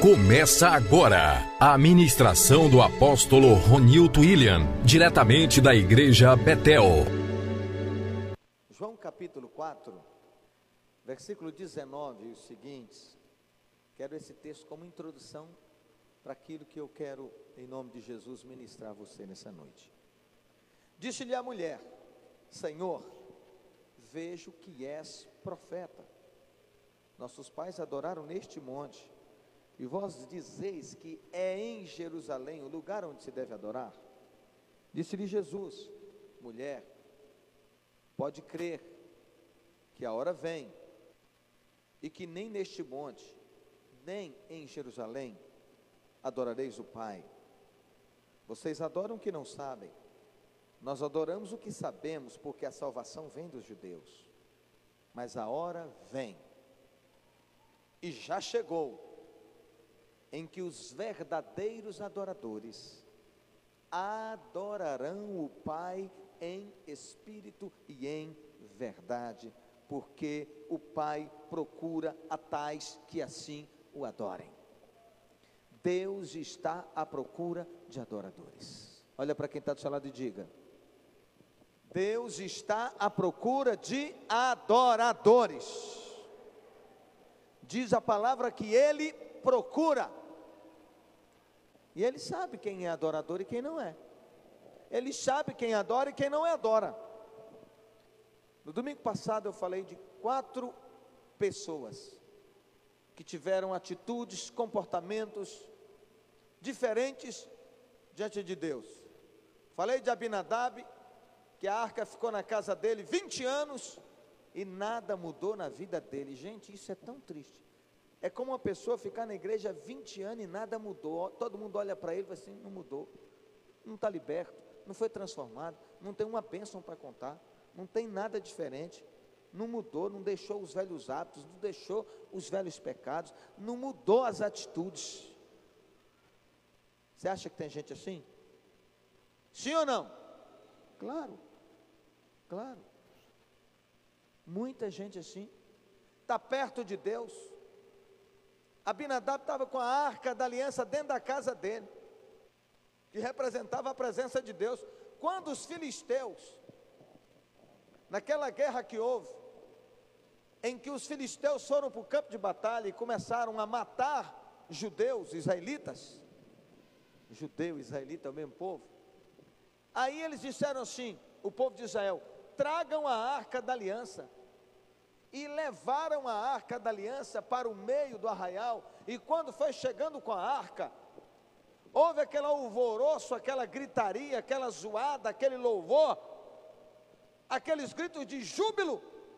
Começa agora a ministração do apóstolo Ronilton William, diretamente da igreja Betel. João capítulo 4, versículo 19 e os seguintes. Quero esse texto como introdução para aquilo que eu quero, em nome de Jesus, ministrar a você nessa noite. Disse-lhe a mulher: Senhor, vejo que és profeta. Nossos pais adoraram neste monte, e vós dizeis que é em Jerusalém o lugar onde se deve adorar? Disse-lhe Jesus: mulher, pode crer que a hora vem, e que nem neste monte, nem em Jerusalém, adorareis o Pai. Vocês adoram o que não sabem, nós adoramos o que sabemos, porque a salvação vem dos judeus. Mas a hora vem, e já chegou, em que os verdadeiros adoradores adorarão o Pai em espírito e em verdade, porque o Pai procura a tais que assim o adorem. Deus está à procura de adoradores. Olha para quem está do seu lado e diga: Deus está à procura de adoradores. Diz a palavra que Ele procura. E Ele sabe quem é adorador e quem não é. Ele sabe quem adora e quem não adora. No domingo passado eu falei de 4 pessoas que tiveram atitudes, comportamentos diferentes diante de Deus. Falei de Abinadab, que a arca ficou na casa dele 20 anos e nada mudou na vida dele. Gente, isso é tão triste. É como uma pessoa ficar na igreja 20 anos e nada mudou. Todo mundo olha para ele e fala assim: não mudou, não está liberto, não foi transformado, não tem uma bênção para contar, não tem nada diferente, não mudou, não deixou os velhos hábitos, não deixou os velhos pecados, não mudou as atitudes. Você acha que tem gente assim? Sim ou não? Claro, claro. Muita gente assim, está perto de Deus. Abinadab estava com a arca da aliança dentro da casa dele, que representava a presença de Deus. Quando os filisteus, naquela guerra que houve, em que os filisteus foram para o campo de batalha e começaram a matar judeus, israelitas, judeu, israelita é o mesmo povo. Aí eles disseram assim, o povo de Israel: tragam a arca da aliança. E levaram a arca da aliança para o meio do arraial. E quando foi chegando com a arca, houve aquele alvoroço, aquela gritaria, aquela zoada, aquele louvor, aqueles gritos de júbilo.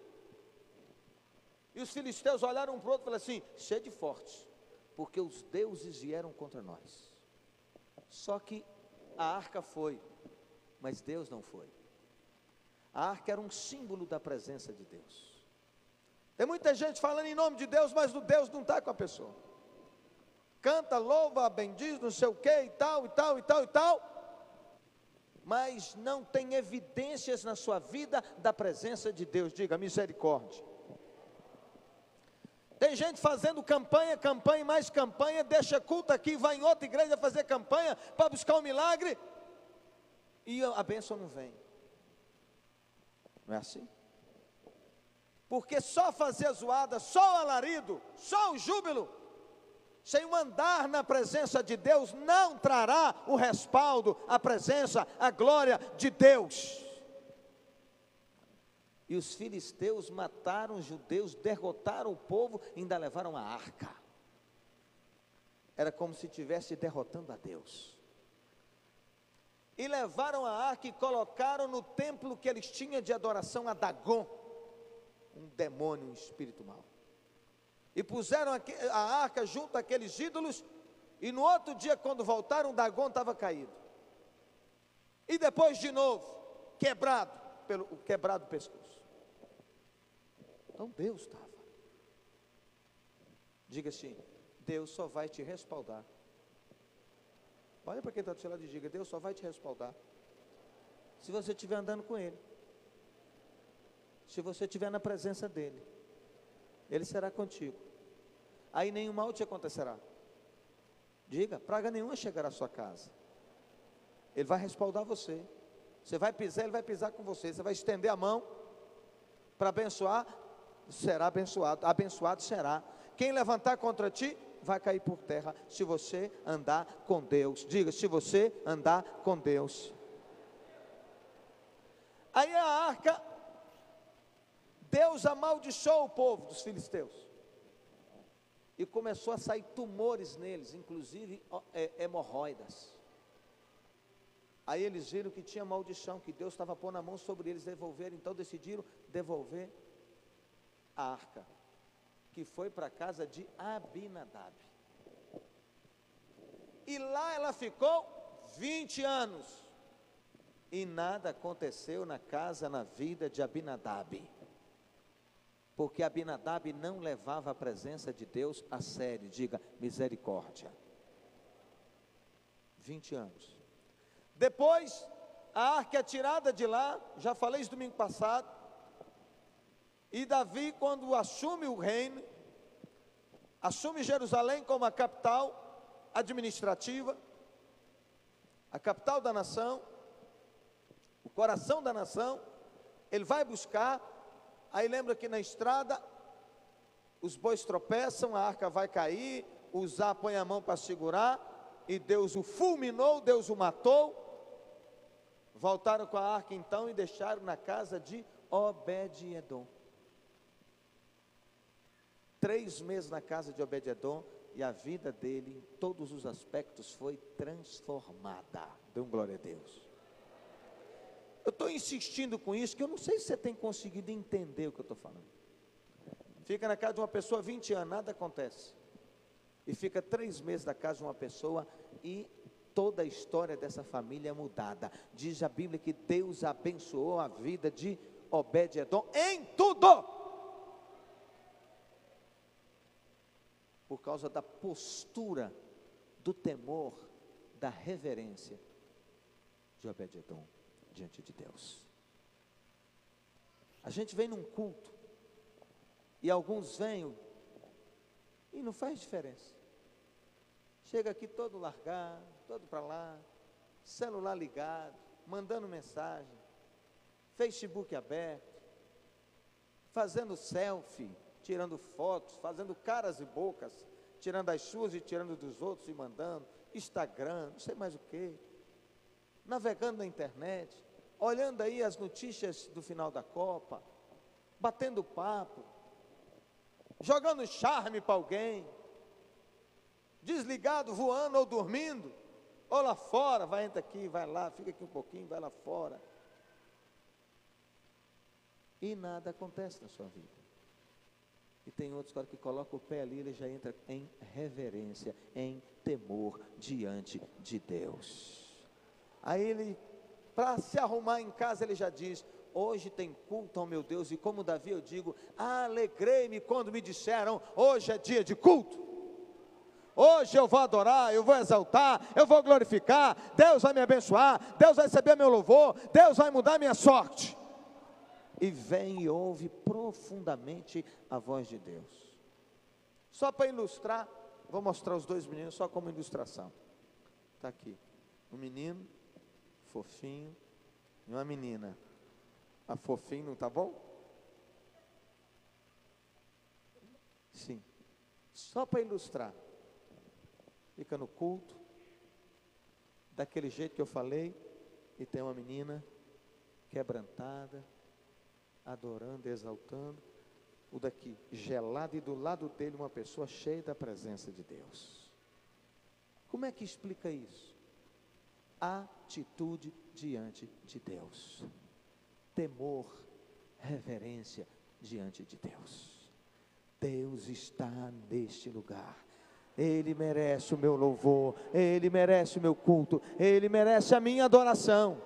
E os filisteus olharam um para o outro e falaram assim: sede fortes, porque os deuses vieram contra nós. Só que a arca foi, mas Deus não foi. A arca era um símbolo da presença de Deus. Tem muita gente falando em nome de Deus, mas o Deus não está com a pessoa. Canta, louva, bendiz, não sei o que, e tal, e tal, e tal, e tal. Mas não tem evidências na sua vida da presença de Deus. Diga: misericórdia. Tem gente fazendo campanha, campanha e mais campanha, deixa culto aqui, vai em outra igreja fazer campanha para buscar um milagre, e a bênção não vem. Não é assim? Porque só fazer zoada, só o alarido, só o júbilo, sem o andar na presença de Deus, não trará o respaldo, a presença, a glória de Deus. E os filisteus mataram os judeus, derrotaram o povo e ainda levaram a arca. Era como se estivesse derrotando a Deus. E levaram a arca e colocaram no templo que eles tinham de adoração a Dagon, um demônio, um espírito mau. E puseram a arca junto àqueles ídolos. E no outro dia, quando voltaram, Dagon estava caído. E depois de novo, quebrado o pescoço. Então Deus estava. Diga assim: Deus só vai te respaldar. Olha para quem está do seu lado e diga: Deus só vai te respaldar se você estiver andando com Ele. Se você estiver na presença dEle, Ele será contigo. Aí nenhum mal te acontecerá. Diga, praga nenhuma chegará à sua casa. Ele vai respaldar você. Você vai pisar, ele vai pisar com você. Você vai estender a mão para abençoar, será abençoado. Abençoado será. Quem levantar contra ti, vai cair por terra, se você andar com Deus. Diga, se você andar com Deus. Aí a arca, Deus amaldiçoou o povo dos filisteus. E começou a sair tumores neles, inclusive hemorroidas. Aí eles viram que tinha maldição, que Deus estava pondo a mão sobre eles, devolveram. Então decidiram devolver a arca, que foi para a casa de Abinadab. E lá ela ficou 20 anos. E nada aconteceu na casa, na vida de Abinadab. Porque Abinadab não levava a presença de Deus a sério. Diga, misericórdia. 20 anos. Depois, a arca é tirada de lá. Já falei isso domingo passado. E Davi, quando assume o reino, assume Jerusalém como a capital administrativa, a capital da nação, o coração da nação. Ele vai buscar. Aí lembra que na estrada os bois tropeçam, a arca vai cair, Uzá põe a mão para segurar, e Deus o fulminou, Deus o matou. Voltaram com a arca então e deixaram na casa de Obed-edom. 3 meses na casa de Obed-edom, e a vida dele, em todos os aspectos, foi transformada. Dê um glória a Deus. Eu estou insistindo com isso, que eu não sei se você tem conseguido entender o que eu estou falando. Fica na casa de uma pessoa 20 anos, nada acontece. E fica 3 meses na casa de uma pessoa e toda a história dessa família é mudada. Diz a Bíblia que Deus abençoou a vida de Obed-edom em tudo. Por causa da postura, do temor, da reverência de Obed-edom diante de Deus. A gente vem num culto e alguns vêm e não faz diferença. Chega aqui todo largado, todo para lá, celular ligado, mandando mensagem, Facebook aberto, fazendo selfie, tirando fotos, fazendo caras e bocas, tirando as suas e tirando dos outros e mandando, Instagram, não sei mais o que, navegando na internet, olhando aí as notícias do final da Copa, batendo papo, jogando charme para alguém, desligado, voando ou dormindo, ou lá fora, vai, entra aqui, vai lá, fica aqui um pouquinho, vai lá fora, e nada acontece na sua vida. E tem outros cara que colocam o pé ali, ele já entra em reverência, em temor diante de Deus. Aí ele, para se arrumar em casa, ele já diz: hoje tem culto ao meu Deus. E como Davi eu digo, alegrei-me quando me disseram, hoje é dia de culto. Hoje eu vou adorar, eu vou exaltar, eu vou glorificar, Deus vai me abençoar, Deus vai receber meu louvor, Deus vai mudar minha sorte. E vem e ouve profundamente a voz de Deus. Só para ilustrar, vou mostrar os 2 meninos só como ilustração. Está aqui, um menino fofinho e uma menina. A fofinho, não está bom? Sim, só para ilustrar. Fica no culto, daquele jeito que eu falei, e tem uma menina quebrantada, adorando, exaltando, o daqui gelado, e do lado dele uma pessoa cheia da presença de Deus. Como é que explica isso? Atitude diante de Deus, temor, reverência diante de Deus. Deus está neste lugar, Ele merece o meu louvor, Ele merece o meu culto, Ele merece a minha adoração.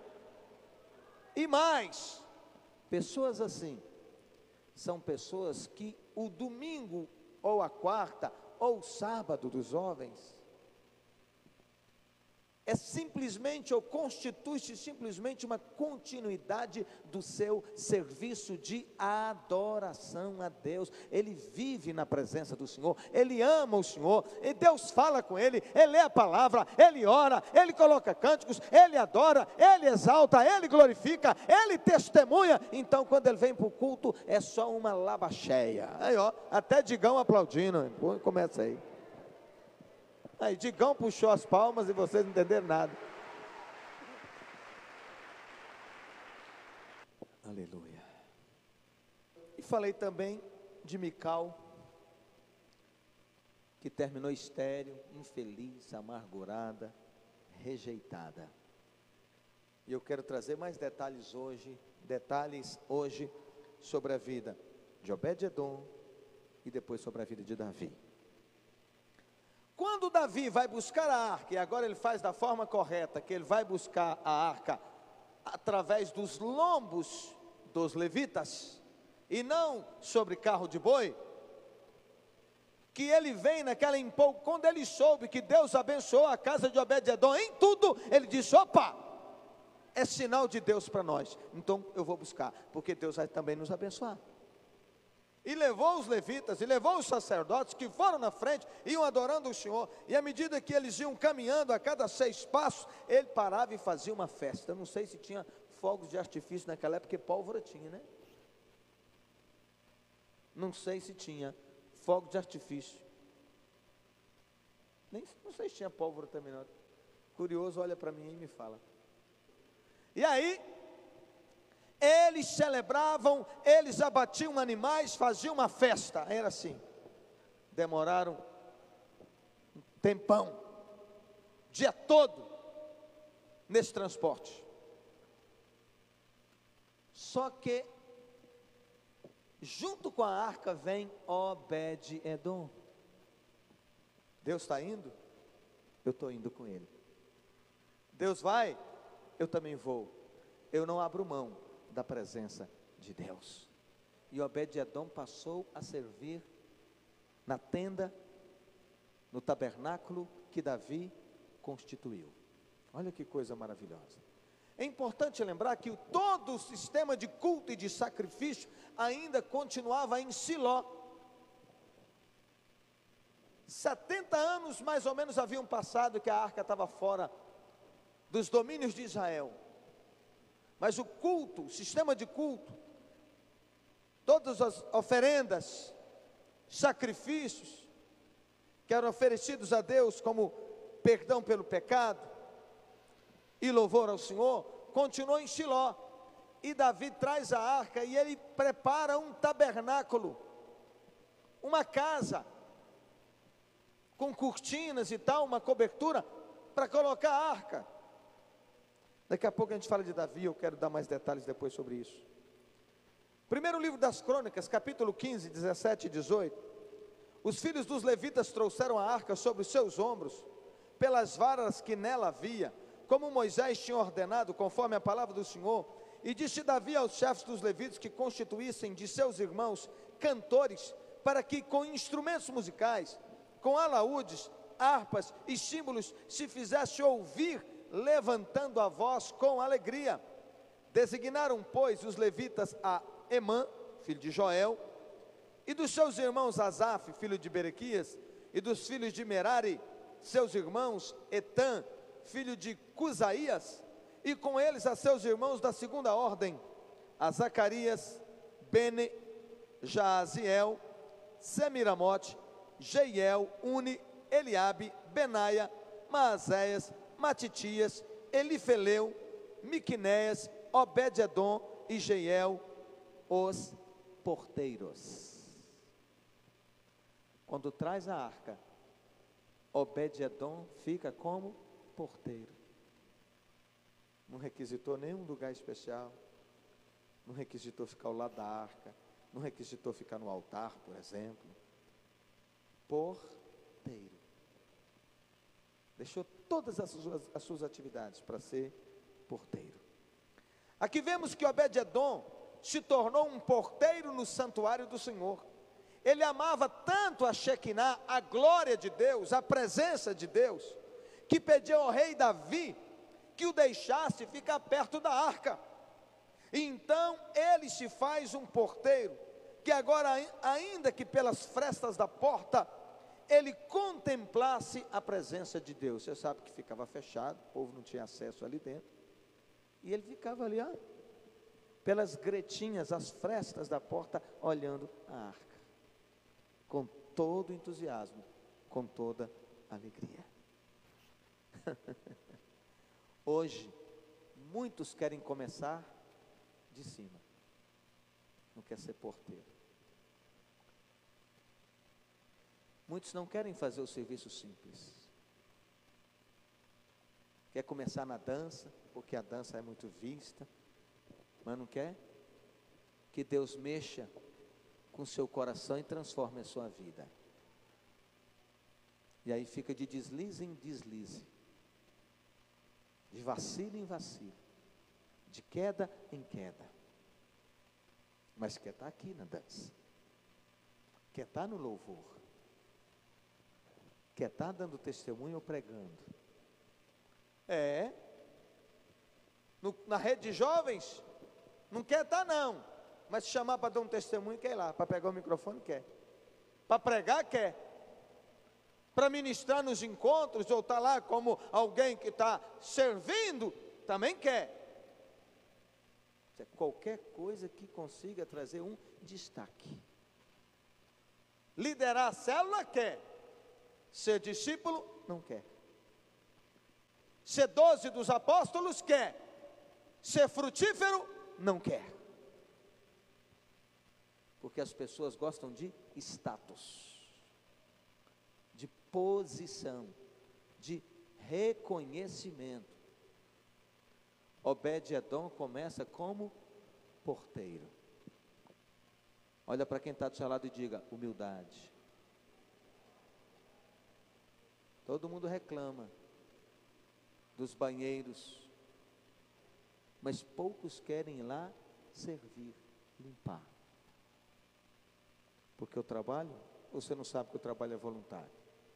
E mais, pessoas assim, são pessoas que o domingo, ou a quarta, ou o sábado dos jovens, é simplesmente, ou constitui-se simplesmente uma continuidade do seu serviço de adoração a Deus. Ele vive na presença do Senhor, ele ama o Senhor, e Deus fala com ele lê a palavra, ele ora, ele coloca cânticos, ele adora, ele exalta, ele glorifica, ele testemunha. Então quando ele vem para o culto, é só uma laba cheia. Aí ó, até Digão aplaudindo, começa aí. Aí Digão puxou as palmas e vocês não entenderam nada. Aleluia. E falei também de Mical, que terminou estéril, infeliz, amargurada, rejeitada. E eu quero trazer mais detalhes hoje sobre a vida de Obed-edom e depois sobre a vida de Davi. Quando Davi vai buscar a arca, e agora ele faz da forma correta, que ele vai buscar a arca através dos lombos dos levitas, e não sobre carro de boi, que ele vem naquela empolgação. Quando ele soube que Deus abençoou a casa de Obed-edom em tudo, ele disse: opa, é sinal de Deus para nós, então eu vou buscar, porque Deus vai também nos abençoar. E levou os levitas, e levou os sacerdotes, que foram na frente, iam adorando o Senhor, e à medida que eles iam caminhando, a cada 6 passos, ele parava e fazia uma festa. Eu não sei se tinha fogos de artifício naquela época, porque pólvora tinha, né? Não sei se tinha fogo de artifício, não sei se tinha pólvora também não. Curioso, olha para mim e me fala. E aí, eles celebravam, eles abatiam animais, faziam uma festa, era assim. Demoraram um tempão, dia todo, nesse transporte. Só que, junto com a arca vem Obed-edom. Deus está indo? Eu estou indo com ele. Deus vai? Eu também vou. Eu não abro mão da presença de Deus. E Obed-edom passou a servir na tenda, no tabernáculo que Davi constituiu. Olha que coisa maravilhosa. É importante lembrar que todo o sistema de culto e de sacrifício ainda continuava em Siló. 70 anos mais ou menos haviam passado que a arca estava fora dos domínios de Israel. Mas o culto, o sistema de culto, todas as oferendas, sacrifícios que eram oferecidos a Deus como perdão pelo pecado e louvor ao Senhor, continuou em Siló. E Davi traz a arca e ele prepara um tabernáculo, uma casa com cortinas e tal, uma cobertura para colocar a arca. Daqui a pouco a gente fala de Davi, eu quero dar mais detalhes depois sobre isso. Primeiro livro das Crônicas, capítulo 15, 17 e 18. Os filhos dos levitas trouxeram a arca sobre os seus ombros, pelas varas que nela havia, como Moisés tinha ordenado, conforme a palavra do Senhor. E disse Davi aos chefes dos levitas que constituíssem de seus irmãos cantores, para que com instrumentos musicais, com alaúdes, harpas e símbolos, se fizesse ouvir, levantando a voz com alegria. Designaram, pois, os levitas a Emã, filho de Joel, e dos seus irmãos Asaf, filho de Berequias, e dos filhos de Merari, seus irmãos Etã, filho de Cusaías, e com eles a seus irmãos da segunda ordem, a Zacarias, Bene, Jaaziel, Semiramote, Jeiel, Uni, Eliabe, Benaia, Maazéias, Matitias, Elifeleu, Miqunéias, Obed-edom e Jeiel, os porteiros. Quando traz a arca, Obed-edom fica como porteiro. Não requisitou nenhum lugar especial, não requisitou ficar ao lado da arca, não requisitou ficar no altar, por exemplo. Porteiro. Deixou todas as suas atividades para ser porteiro. Aqui vemos que Obed-edom se tornou um porteiro no santuário do Senhor. Ele amava tanto a Shekinah, a glória de Deus, a presença de Deus, que pediu ao rei Davi que o deixasse ficar perto da arca. Então ele se faz um porteiro, que agora, ainda que pelas frestas da porta, ele contemplasse a presença de Deus. Você sabe que ficava fechado, o povo não tinha acesso ali dentro, e ele ficava ali, pelas gretinhas, as frestas da porta, olhando a arca, com todo entusiasmo, com toda alegria. Hoje, muitos querem começar de cima, não quer ser porteiro. Muitos não querem fazer o serviço simples, quer começar na dança, porque a dança é muito vista, mas não quer que Deus mexa com seu coração e transforme a sua vida. E aí fica de deslize em deslize, de vacilo em vacilo, de queda em queda, mas quer estar aqui na dança, quer estar no louvor, quer estar dando testemunho ou pregando. Na rede de jovens, não quer estar não, mas se chamar para dar um testemunho, quer ir lá, para pegar o microfone, quer, para pregar, quer, para ministrar nos encontros, ou estar lá como alguém que está servindo, também quer. Qualquer coisa que consiga trazer um destaque. Liderar a célula, quer. Ser discípulo, não quer. Ser 12 dos apóstolos, quer. Ser frutífero, não quer. Porque as pessoas gostam de status, de posição, de reconhecimento. Obed-edom começa como porteiro. Olha para quem está do seu lado e diga: humildade. Todo mundo reclama dos banheiros, mas poucos querem ir lá servir, limpar. Porque o trabalho, você não sabe que o trabalho é voluntário.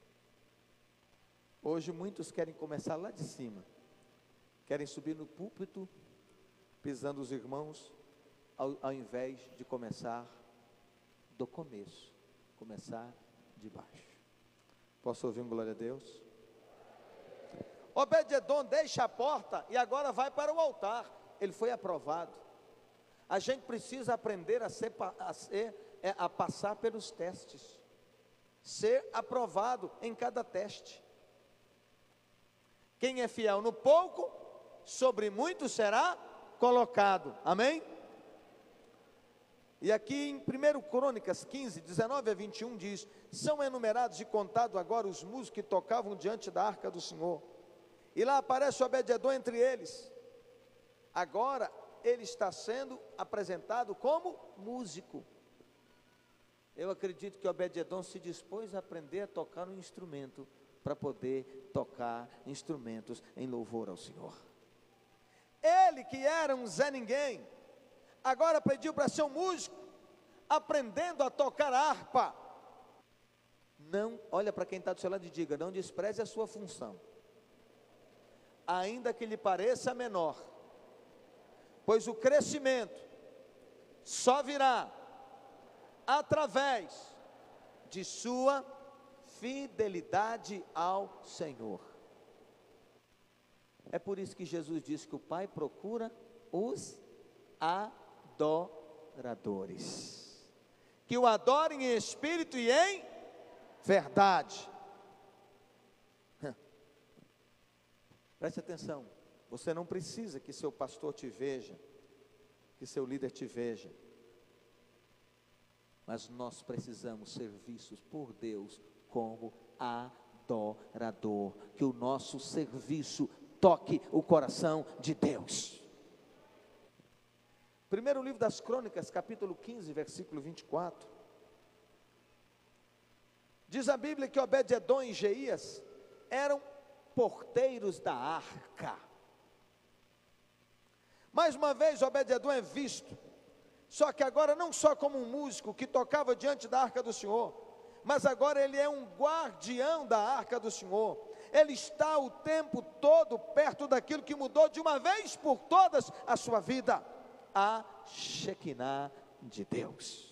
Hoje muitos querem começar lá de cima, querem subir no púlpito, pisando os irmãos, ao invés de começar do começo, começar de baixo. Posso ouvir um glória a Deus? Obed-edom deixa a porta e agora vai para o altar. Ele foi aprovado. A gente precisa aprender a passar pelos testes, ser aprovado em cada teste. Quem é fiel no pouco, sobre muito será colocado. Amém? E aqui em 1 Crônicas 15, 19 a 21 diz: são enumerados e contados agora os músicos que tocavam diante da arca do Senhor. E lá aparece Obed-edom entre eles. Agora ele está sendo apresentado como músico. Eu acredito que Obed-edom se dispôs a aprender a tocar um instrumento, para poder tocar instrumentos em louvor ao Senhor. Ele que era um Zé Ninguém, agora pediu para ser um músico, aprendendo a tocar harpa. Não, olha para quem está do seu lado e diga: não despreze a sua função, ainda que lhe pareça menor, pois o crescimento só virá através de sua fidelidade ao Senhor. É por isso que Jesus disse que o Pai procura os adoradores, que o adorem em espírito e em verdade. Preste atenção, você não precisa que seu pastor te veja, que seu líder te veja, mas nós precisamos ser vistos por Deus como adorador, que o nosso serviço toque o coração de Deus. Primeiro livro das Crônicas, capítulo 15, versículo 24, diz a Bíblia que Obed-edom e Jeías eram porteiros da arca. Mais uma vez Obed-edom é visto, só que agora não só como um músico que tocava diante da arca do Senhor, mas agora ele é um guardião da arca do Senhor. Ele está o tempo todo perto daquilo que mudou de uma vez por todas a sua vida, a Shekinah de Deus.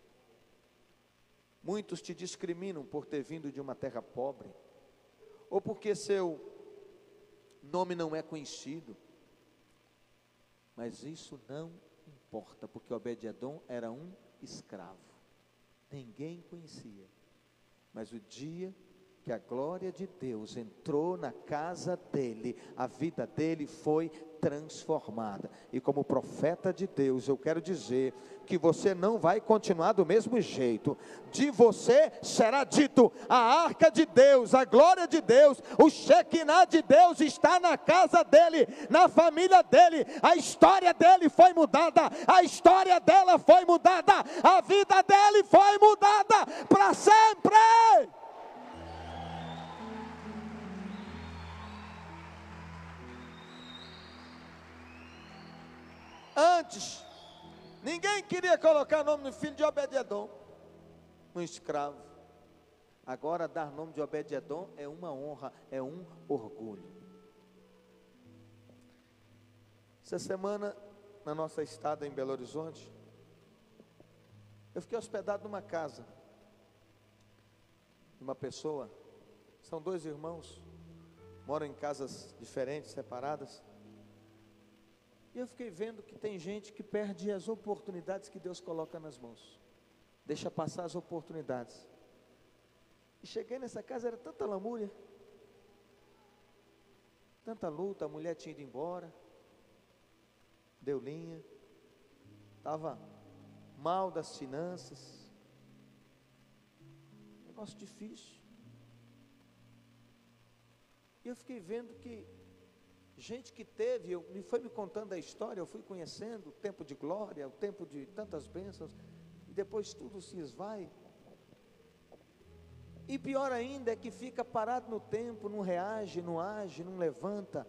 Muitos te discriminam por ter vindo de uma terra pobre, ou porque seu nome não é conhecido, mas isso não importa, porque Obed-Edom era um escravo, ninguém conhecia, mas o dia que a glória de Deus entrou na casa dele, a vida dele foi transformada. E como profeta de Deus, eu quero dizer que você não vai continuar do mesmo jeito. De você será dito: a arca de Deus, a glória de Deus, o Shekinah de Deus está na casa dele, na família dele. A história dele foi mudada, a história dela foi mudada, a vida dele foi mudada para sempre. Antes, ninguém queria colocar nome no filho de Obed-Edom, um escravo. Agora, dar nome de Obed-Edom é uma honra, é um orgulho. Essa semana, na nossa estada em Belo Horizonte, eu fiquei hospedado numa casa de uma pessoa. São dois irmãos, moram em casas diferentes, separadas. E eu fiquei vendo que tem gente que perde as oportunidades que Deus coloca nas mãos, deixa passar as oportunidades. E cheguei nessa casa, era tanta lamúria, tanta luta, a mulher tinha ido embora, deu linha, estava mal das finanças, negócio difícil. E eu fiquei vendo que gente que teve, foi me contando a história, eu fui conhecendo o tempo de glória, o tempo de tantas bênçãos, e depois tudo se esvai. E pior ainda é que fica parado no tempo, não reage, não age, não levanta,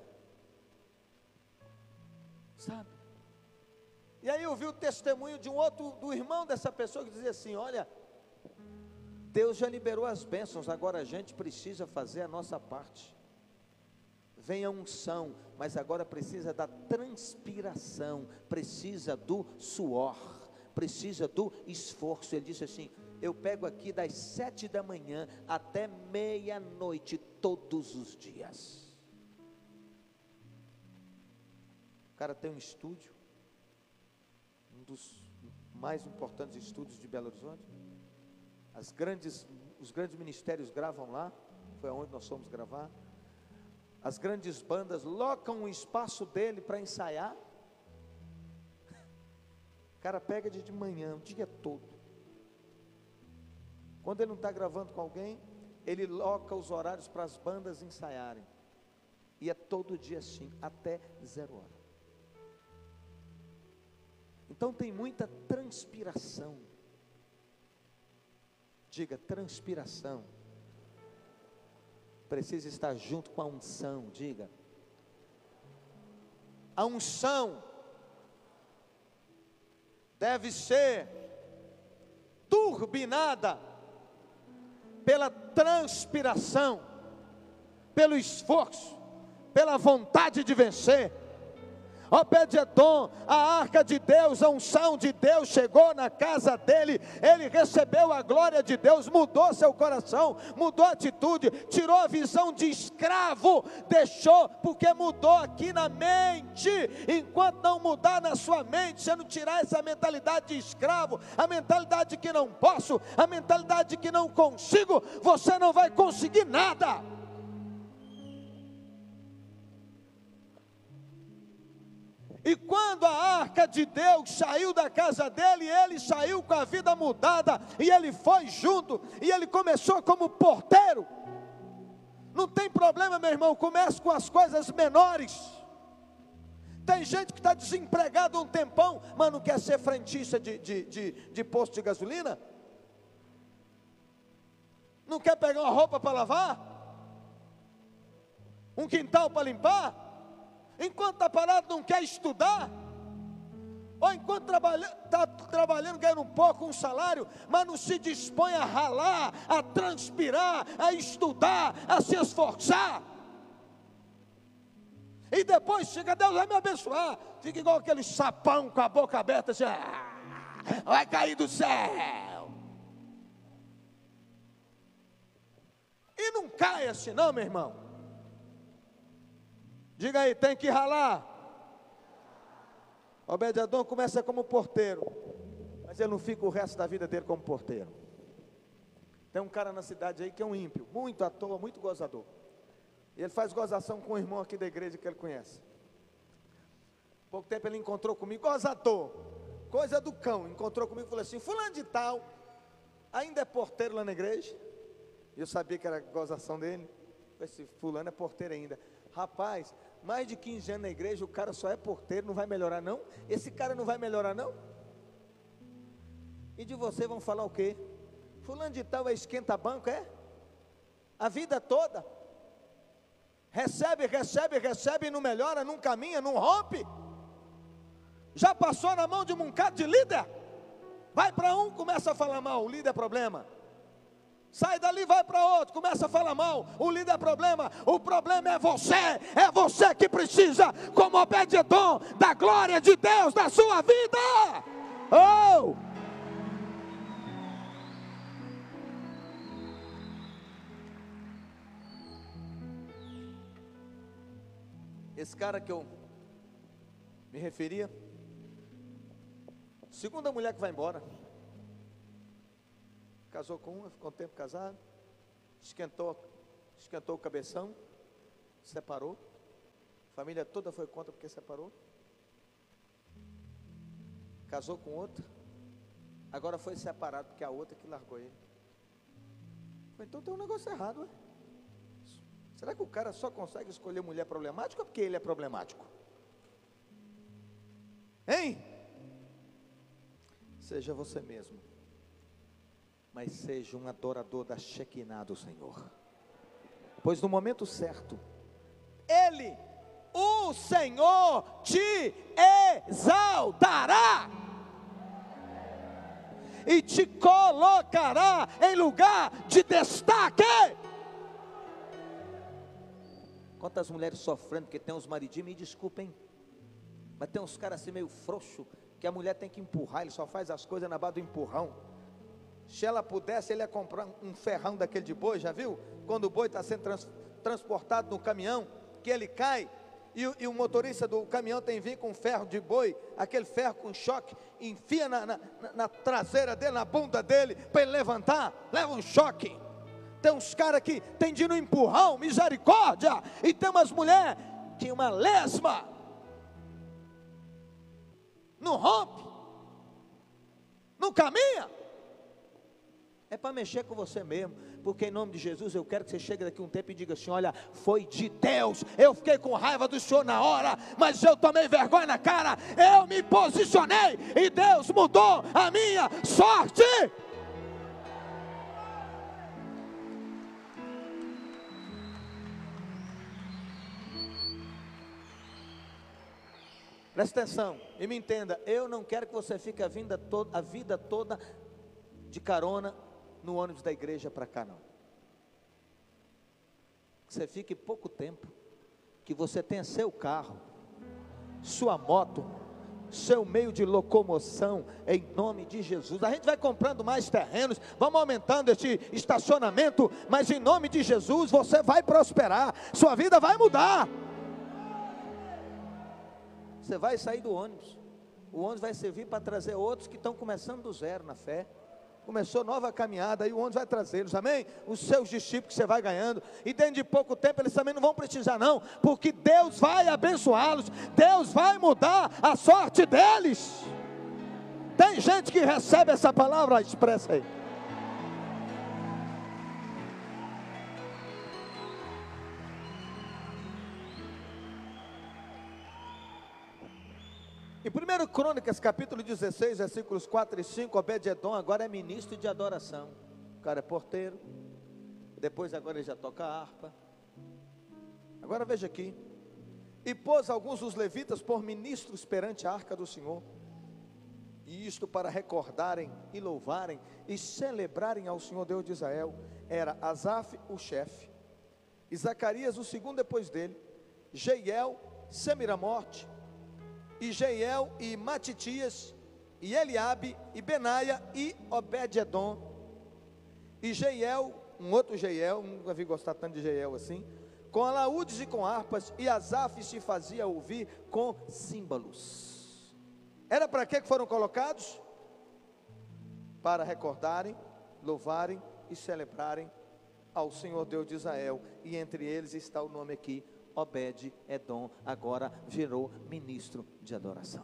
sabe? E aí eu vi o testemunho de do irmão dessa pessoa que dizia assim: olha, Deus já liberou as bênçãos, agora a gente precisa fazer a nossa parte. Vem a unção, mas agora precisa da transpiração, precisa do suor, precisa do esforço. Ele disse assim: eu pego aqui das 7 da manhã até meia-noite, todos os dias. O cara tem um estúdio, um dos mais importantes estúdios de Belo Horizonte. Os grandes ministérios gravam lá, foi onde nós fomos gravar. As grandes bandas locam o espaço dele para ensaiar. O cara pega de manhã, o dia todo. Quando ele não está gravando com alguém, ele loca os horários para as bandas ensaiarem. E é todo dia assim, até 0 hora. Então tem muita transpiração. Diga, transpiração. Precisa estar junto com a unção, diga. A unção deve ser turbinada pela transpiração, pelo esforço, pela vontade de vencer. Obed-Edom, a arca de Deus, a unção de Deus chegou na casa dele, ele recebeu a glória de Deus, mudou seu coração, mudou a atitude, tirou a visão de escravo, deixou, porque mudou aqui na mente. Enquanto não mudar na sua mente, você não tirar essa mentalidade de escravo, a mentalidade de que não posso, a mentalidade de que não consigo, você não vai conseguir nada. E quando a arca de Deus saiu da casa dele, ele saiu com a vida mudada, e ele foi junto, e ele começou como porteiro. Não tem problema, meu irmão, comece com as coisas menores. Tem gente que está desempregado um tempão, mas não quer ser frentista de posto de gasolina? Não quer pegar uma roupa para lavar? Um quintal para limpar? Enquanto está parado não quer estudar? Ou enquanto está trabalhando, ganhando um pouco, um salário, mas não se dispõe a ralar, a transpirar, a estudar, a se esforçar. E depois chega, Deus vai me abençoar. Fica igual aquele sapão com a boca aberta, assim, vai cair do céu. E não cai assim não, meu irmão. Diga aí, tem que ralar. Obed-edom começa como porteiro, mas ele não fica o resto da vida dele como porteiro. Tem um cara na cidade aí que é um ímpio, muito à toa, muito gozador. E ele faz gozação com um irmão aqui da igreja que ele conhece. Pouco tempo ele encontrou comigo, gozador, coisa do cão. Encontrou comigo e falou assim: fulano de tal, ainda é porteiro lá na igreja? E eu sabia que era gozação dele. Eu falei assim: fulano é porteiro ainda. Rapaz, mais de 15 anos na igreja, o cara só é porteiro, não vai melhorar não? Esse cara não vai melhorar não? E de você vão falar o quê? Fulano de tal é esquenta-banco, é? A vida toda? Recebe, recebe, recebe e não melhora, não caminha, não rompe? Já passou na mão de um bocado de líder? Vai para um, começa a falar mal, o líder é problema. Sai dali, vai para outro, começa a falar mal, o líder é problema. O problema é você que precisa, como Obed-edom, da glória de Deus na sua vida. Oh! Esse cara que eu me referia, segunda mulher que vai embora, casou com uma, ficou um tempo casado, esquentou o cabeção, separou, a família toda foi contra porque separou, casou com outra, agora foi separado porque a outra que largou ele. Então tem um negócio errado, ué. Será que o cara só consegue escolher mulher problemática ou porque ele é problemático? Hein? Seja você mesmo, mas seja um adorador da Shekinah do Senhor, pois no momento certo, Ele, o Senhor, te exaltará e te colocará em lugar de destaque. Quantas mulheres sofrendo porque tem uns maridinhos, me desculpem, mas tem uns caras assim meio frouxo, que a mulher tem que empurrar, ele só faz as coisas na base do empurrão. Se ela pudesse, ele ia comprar um ferrão daquele de boi, já viu? Quando o boi está sendo transportado no caminhão, que ele cai, e o motorista do caminhão tem que vir com um ferro de boi, aquele ferro com choque, enfia na traseira dele, na bunda dele, para ele levantar, leva um choque. Tem uns caras que tem de ir no empurrão, misericórdia, e tem umas mulheres que uma lesma, não rompe, não caminha. É para mexer com você mesmo, porque em nome de Jesus eu quero que você chegue daqui um tempo e diga assim: olha, foi de Deus, eu fiquei com raiva do Senhor na hora, mas eu tomei vergonha na cara, eu me posicionei e Deus mudou a minha sorte. Presta atenção e me entenda, eu não quero que você fique a vida toda de carona no ônibus da igreja para cá, não. Que você fique pouco tempo, que você tenha seu carro, sua moto, seu meio de locomoção, em nome de Jesus. A gente vai comprando mais terrenos, vamos aumentando este estacionamento, mas em nome de Jesus você vai prosperar, sua vida vai mudar. Você vai sair do ônibus, o ônibus vai servir para trazer outros que estão começando do zero na fé, começou nova caminhada, aí o ônibus vai trazê-los, amém? Os seus discípulos que você vai ganhando, e dentro de pouco tempo eles também não vão precisar não, porque Deus vai abençoá-los, Deus vai mudar a sorte deles. Tem gente que recebe essa palavra expressa aí. Em 1 Crônicas, capítulo 16, versículos 4 e 5, Obed-edom agora é ministro de adoração. O cara é porteiro, depois agora ele já toca a harpa. Agora veja aqui: e pôs alguns dos levitas por ministros perante a arca do Senhor, e isto para recordarem e louvarem e celebrarem ao Senhor Deus de Israel. Era Asaf o chefe, e Zacarias o segundo depois dele, Jeiel, Semiramote, e Jeiel e Matitias, e Eliabe, e Benaia, e Obed-edom, e Jeiel, um outro Jeiel, nunca vi gostar tanto de Jeiel assim, com alaúdes e com harpas, e Asaf se fazia ouvir com símbolos. Era para que foram colocados? Para recordarem, louvarem e celebrarem ao Senhor Deus de Israel, e entre eles está o nome aqui, Obed-edom, agora virou ministro de adoração.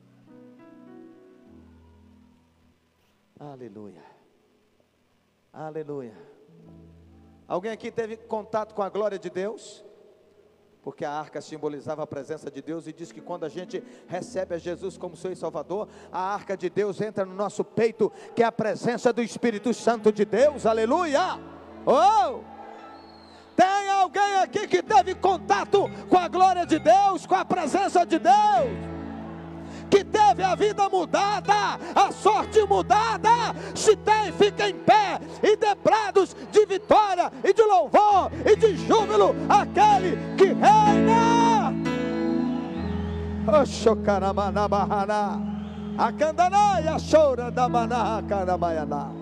Aleluia, aleluia. Alguém aqui teve contato com a glória de Deus? Porque a arca simbolizava a presença de Deus, e diz que quando a gente recebe a Jesus como seu Salvador, a arca de Deus entra no nosso peito, que é a presença do Espírito Santo de Deus. Aleluia! Oh! Tem alguém aqui que teve contato com a glória de Deus, com a presença de Deus, que teve a vida mudada, a sorte mudada? Se tem, fica em pé e dê brados de vitória e de louvor e de júbilo àquele que reina. Oxocaramanabarana, acandanaia chora da maná carabaianá.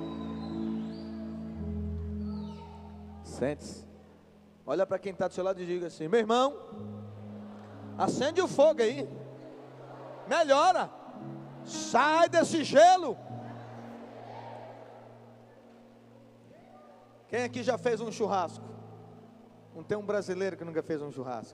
Sente-se. Olha para quem está do seu lado e diga assim: meu irmão, acende o fogo aí, melhora, sai desse gelo. Quem aqui já fez um churrasco? Não tem um brasileiro que nunca fez um churrasco.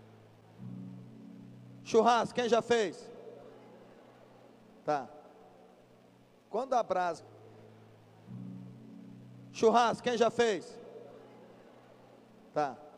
Churrasco, quem já fez? Tá. Quando a brasa. Churrasco, quem já fez? Tá.